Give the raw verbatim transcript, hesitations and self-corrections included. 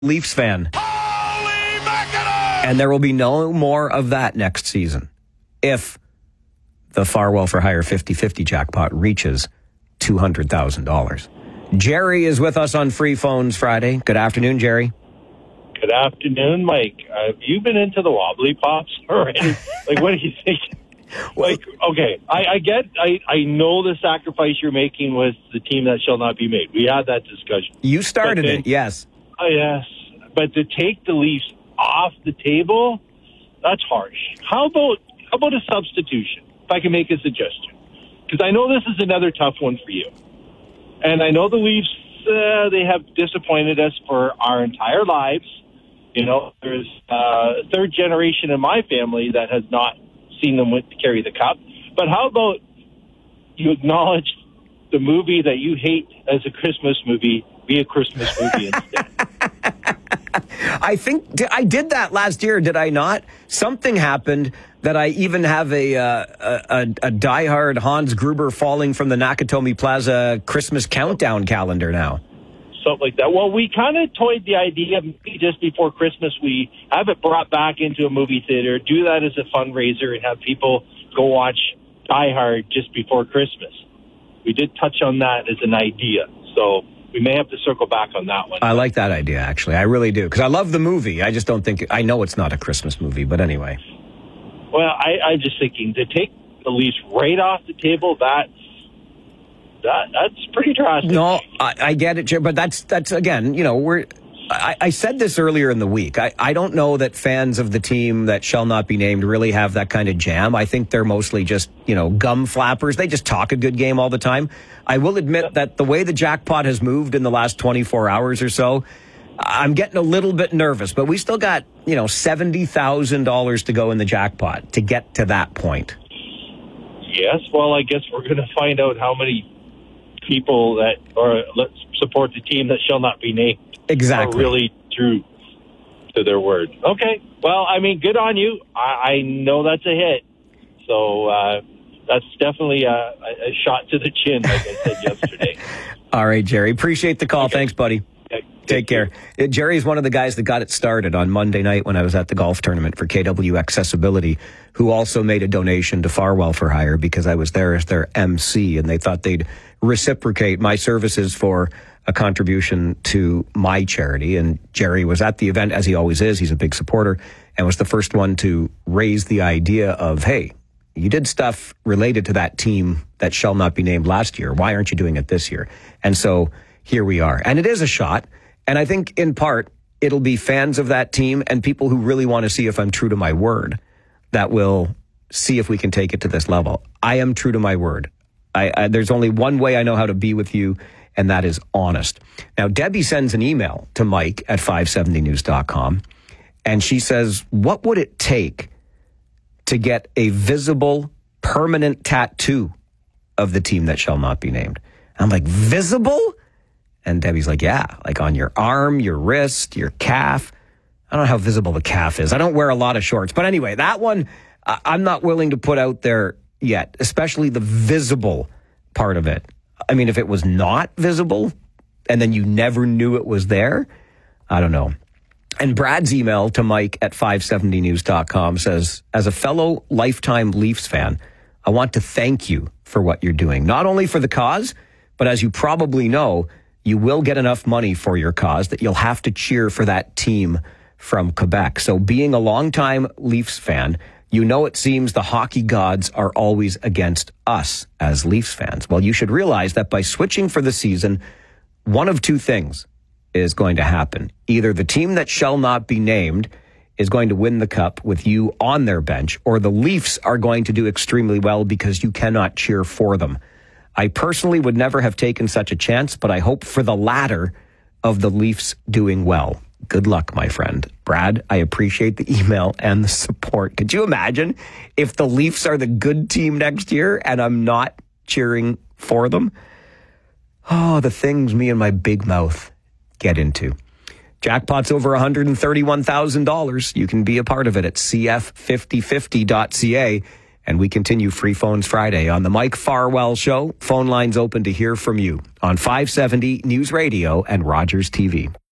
Leafs fan. Holy mackerel! And there will be no more of that next season if the Farwell for Hire fifty-fifty jackpot reaches two hundred thousand dollars. Jerry is with us on Free Phones Friday. Good afternoon, Jerry. Good afternoon, Mike. Have you been into the wobbly pops already? Like, what do you think? Like, okay, I, I get, I, I know the sacrifice you're making with the team that shall not be made. We had that discussion. You started then, it, yes. Uh, yes, but to take the Leafs off the table, that's harsh. How about how about a substitution? If I can make a suggestion, because I know this is another tough one for you, and I know the Leafs uh, they have disappointed us for our entire lives. You know, there's uh, a third generation in my family that has not seen them win, carry the cup. But how about you acknowledge the movie that you hate as a Christmas movie be a Christmas movie instead? I think I did that last year, did I not? Something happened that I even have a uh, a, a diehard Hans Gruber falling from the Nakatomi Plaza Christmas countdown calendar now. Something like that. Well, we kind of toyed the idea maybe just before Christmas we have it brought back into a movie theater, do that as a fundraiser, and have people go watch Die Hard just before Christmas. We did touch on that as an idea, so we may have to circle back on that one. I like that idea, actually. I really do, because I love the movie. I just don't think, I know it's not a Christmas movie, but anyway. Well, I, I'm just thinking, to take the Leafs right off the table, that, that that's pretty drastic. No, I, I get it, Jer, but that's, that's again, you know, we're... I, I said this earlier in the week. I, I don't know that fans of the team that shall not be named really have that kind of jam. I think they're mostly just, you know, gum flappers. They just talk a good game all the time. I will admit that the way the jackpot has moved in the last twenty-four hours or so, I'm getting a little bit nervous. But we still got, you know, seventy thousand dollars to go in the jackpot to get to that point. Yes, well, I guess we're going to find out how many people that or let's support the team that shall not be named. Exactly. Are really true to their word. Okay. Well, I mean, good on you. I, I know that's a hit. So uh, that's definitely a, a shot to the chin, like I said yesterday. All right, Jerry. Appreciate the call. Okay. Thanks, buddy. Okay. Take care. Uh, Jerry is one of the guys that got it started on Monday night when I was at the golf tournament for K W Accessibility, who also made a donation to Farwell for Hire because I was there as their M C, and they thought they'd reciprocate my services for a contribution to my charity. And Jerry was at the event, as he always is. He's a big supporter, and was the first one to raise the idea of, hey, you did stuff related to that team that shall not be named last year. Why aren't you doing it this year? And so here we are. And it is a shot. And I think in part, it'll be fans of that team and people who really want to see if I'm true to my word that will see if we can take it to this level. I am true to my word. I, I, there's only one way I know how to be with you, and that is honest. Now, Debbie sends an email to Mike at five seventy news dot com, and she says, what would it take to get a visible, permanent tattoo of the team that shall not be named? I'm like, visible? And Debbie's like, yeah, like on your arm, your wrist, your calf. I don't know how visible the calf is. I don't wear a lot of shorts. But anyway, that one, uh, I'm not willing to put out there yet, especially the visible part of it. I mean, if it was not visible and then you never knew it was there, I don't know. And Brad's email to Mike at five seventy news dot com says, as a fellow lifetime Leafs fan, I want to thank you for what you're doing. Not only for the cause, but as you probably know, you will get enough money for your cause that you'll have to cheer for that team from Quebec. So being a longtime Leafs fan, you know it seems the hockey gods are always against us as Leafs fans. Well, you should realize that by switching for the season, one of two things is going to happen. Either the team that shall not be named is going to win the cup with you on their bench, or the Leafs are going to do extremely well because you cannot cheer for them. I personally would never have taken such a chance, but I hope for the latter of the Leafs doing well. Good luck, my friend. Brad, I appreciate the email and the support. Could you imagine if the Leafs are the good team next year and I'm not cheering for them? Oh, the things me and my big mouth get into. Jackpot's over one hundred thirty-one thousand dollars. You can be a part of it at c f fifty fifty dot c a. And we continue Free Phones Friday on the Mike Farwell Show. Phone lines open to hear from you on five seventy News Radio and Rogers T V.